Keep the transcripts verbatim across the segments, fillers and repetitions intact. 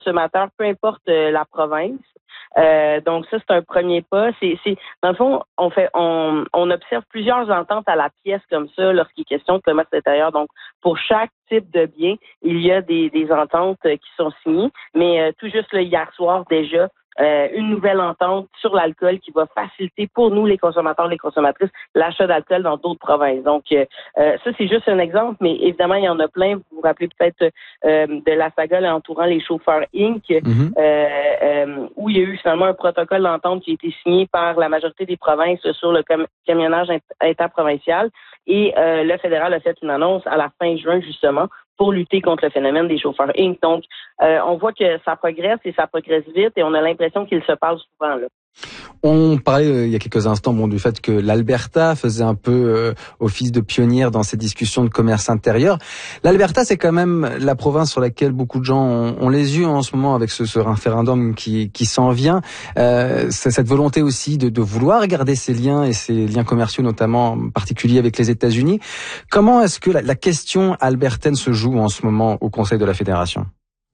consommateurs, peu importe euh, la province. Euh, donc ça, c'est un premier pas. C'est, c'est dans le fond, on fait, on, on observe plusieurs ententes à la pièce comme ça lorsqu'il est question de commerce intérieur. Donc pour chaque type de bien, il y a des, des ententes qui sont signées. Mais euh, tout juste là, hier soir déjà, euh, une nouvelle entente sur l'alcool qui va faciliter pour nous les consommateurs, les consommatrices, l'achat d'alcool dans d'autres provinces. Donc euh, ça, c'est juste un exemple, mais évidemment, il y en a plein. Vous vous rappelez peut-être euh, de la saga entourant les chauffeurs incorporé, mm-hmm. euh, euh, où il y a eu finalement un protocole d'entente qui a été signé par la majorité des provinces sur le com- camionnage interprovincial. Et euh, le fédéral a fait une annonce à la fin juin, justement, pour lutter contre le phénomène des chauffeurs incorporé. Donc, euh, on voit que ça progresse et ça progresse vite et on a l'impression qu'ils se parlent souvent, là. On parlait euh, il y a quelques instants bon, du fait que l'Alberta faisait un peu euh, office de pionnière dans ces discussions de commerce intérieur. L'Alberta, c'est quand même la province sur laquelle beaucoup de gens ont, ont les yeux en ce moment avec ce, ce référendum qui, qui s'en vient. Euh, c'est cette volonté aussi de, de vouloir garder ces liens et ces liens commerciaux, notamment en particulier avec les États-Unis. Comment est-ce que la, la question albertaine se joue en ce moment au Conseil de la Fédération?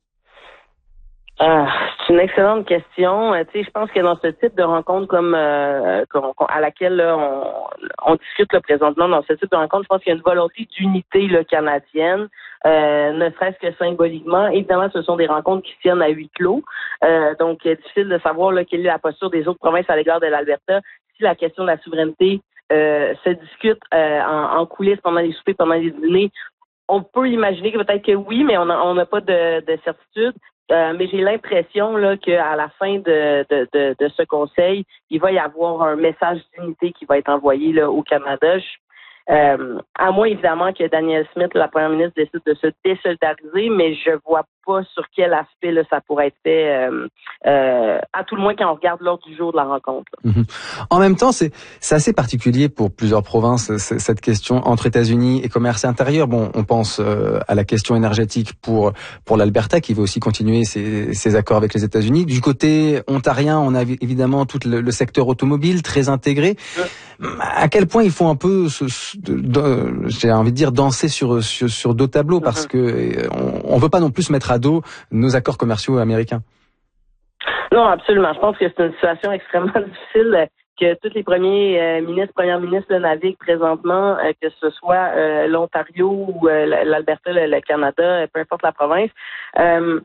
Ah, c'est une excellente question. Euh, tu sais, je pense que dans ce type de rencontre comme euh, à laquelle là, on, on discute là, présentement, dans ce type de rencontre, je pense qu'il y a une volonté d'unité là, canadienne, euh, ne serait-ce que symboliquement. Évidemment, ce sont des rencontres qui tiennent à huis clos, euh, donc c'est difficile de savoir là, quelle est la posture des autres provinces à l'égard de l'Alberta. Si la question de la souveraineté euh, se discute euh, en, en coulisses pendant les soupers, pendant les dîners, on peut imaginer que peut-être que oui, mais on n'a pas de, de certitude. Euh, mais j'ai l'impression là qu'à la fin de, de, de, de ce conseil, il va y avoir un message d'unité qui va être envoyé là, au Canada. Je, euh, à moins évidemment que Danielle Smith, la première ministre, décide de se désolidariser, mais je vois pas sur quel aspect là, ça pourrait être fait, euh, euh, à tout le moins quand on regarde l'ordre du jour de la rencontre. Mmh. En même temps, c'est, c'est assez particulier pour plusieurs provinces, cette question entre États-Unis et commerce intérieur. Bon, on pense euh, à la question énergétique pour pour l'Alberta, qui veut aussi continuer ses, ses accords avec les États-Unis. Du côté ontarien, on a évidemment tout le, le secteur automobile très intégré. Ouais. À quel point il faut un peu, se, se, de, de, j'ai envie de dire, danser sur sur, sur deux tableaux, parce mmh. que on, on veut pas non plus mettre à dos nos accords commerciaux américains. Non, absolument. Je pense que c'est une situation extrêmement difficile que tous les premiers euh, ministres, premières ministres le naviguent présentement, euh, que ce soit euh, l'Ontario ou euh, l'Alberta, le, le Canada, peu importe la province. Euh,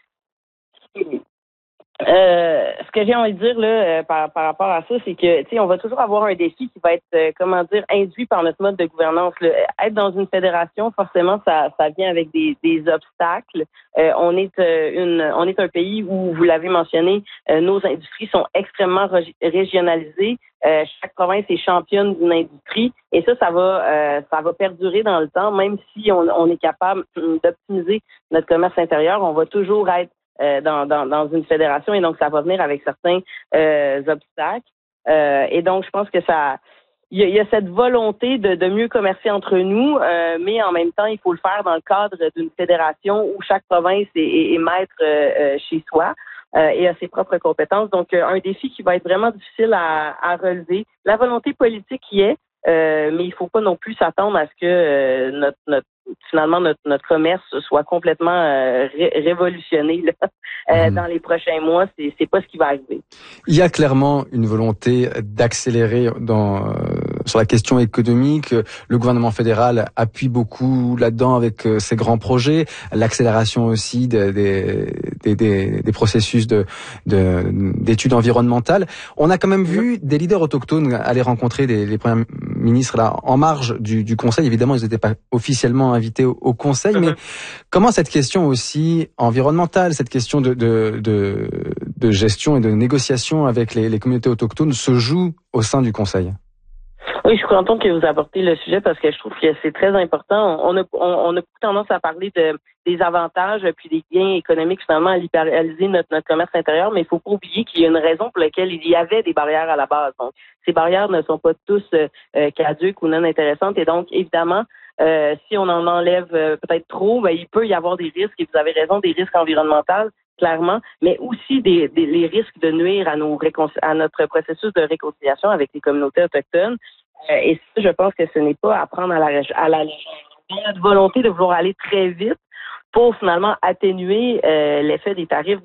Euh, ce que j'ai envie de dire là euh, par, par rapport à ça, c'est que tu sais, on va toujours avoir un défi qui va être euh, comment dire induit par notre mode de gouvernance. Là. Être dans une fédération, forcément, ça, ça vient avec des, des obstacles. Euh, on est euh, une, on est un pays où, vous l'avez mentionné, euh, nos industries sont extrêmement régionalisées. Euh, chaque province est championne d'une industrie, et ça, ça va, euh, ça va perdurer dans le temps, même si on, on est capable d'optimiser notre commerce intérieur, on va toujours être Euh, dans, dans, dans une fédération, et donc ça va venir avec certains euh, obstacles. Euh, et donc, je pense que ça, il y a, y a cette volonté de, de mieux commercer entre nous, euh, mais en même temps, il faut le faire dans le cadre d'une fédération où chaque province est, est, est maître euh, chez soi euh, et a ses propres compétences. Donc, euh, un défi qui va être vraiment difficile à, à relever. La volonté politique y est, euh, mais il ne faut pas non plus s'attendre à ce que euh, notre, notre finalement notre, notre commerce soit complètement euh, ré- révolutionné là, euh, mmh. dans les prochains mois. C'est, c'est pas ce qui va arriver. Il y a clairement une volonté d'accélérer dans euh, sur la question économique. Le gouvernement fédéral appuie beaucoup là-dedans avec euh, ses grands projets, l'accélération aussi des, des, des, des processus de, de, d'études environnementales. On a quand même mmh. vu des leaders autochtones aller rencontrer les, les premiers ministres là en marge du, du Conseil. Évidemment, ils n'étaient pas officiellement invités au, au Conseil, mmh. mais comment cette question aussi environnementale, cette question de, de, de, de gestion et de négociation avec les, les communautés autochtones se joue au sein du Conseil? Oui, je suis contente que vous apportez le sujet parce que je trouve que c'est très important. On a, on, on a tendance à parler de, des avantages puis des gains économiques finalement à libéraliser notre, notre commerce intérieur, mais il faut pas oublier qu'il y a une raison pour laquelle il y avait des barrières à la base. Donc, ces barrières ne sont pas tous euh, caduques ou non intéressantes, et donc, évidemment, euh, si on en enlève euh, peut-être trop, ben, il peut y avoir des risques, et vous avez raison, des risques environnementaux, clairement, mais aussi des, des les risques de nuire à, nos réconci- à notre processus de réconciliation avec les communautés autochtones. Euh, et ça, je pense que ce n'est pas à prendre à la, à la légère. Notre volonté de vouloir aller très vite pour finalement atténuer euh, l'effet des tarifs